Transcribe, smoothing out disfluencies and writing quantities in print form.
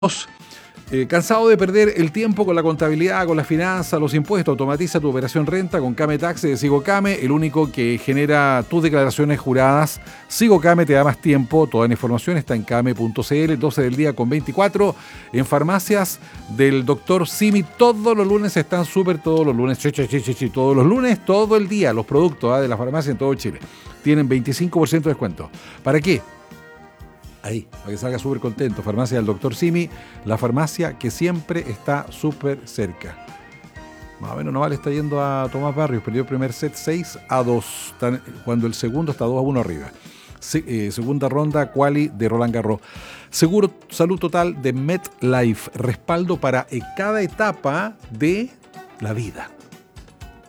Cansado de perder el tiempo con la contabilidad, con las finanzas, los impuestos. Automatiza tu operación renta con Came Tax de Sigocame, el único que genera tus declaraciones juradas. Sigocame te da más tiempo. Toda la información está en came.cl, 12 del día con 24. En farmacias del Dr. Simi, todos los lunes están todos los lunes, todos los lunes, todo el día. Los productos de la farmacia en todo Chile tienen 25% de descuento. ¿Para qué? Ahí, para que salga súper contento. Farmacia del Dr. Simi, la farmacia que siempre está súper cerca. Más o menos Naval está yendo a Tomás Barrios, perdió el primer set 6-2, cuando el segundo está 2-1 arriba. Segunda ronda, quali de Roland Garros. Seguro Salud Total de MetLife, respaldo para cada etapa de la vida.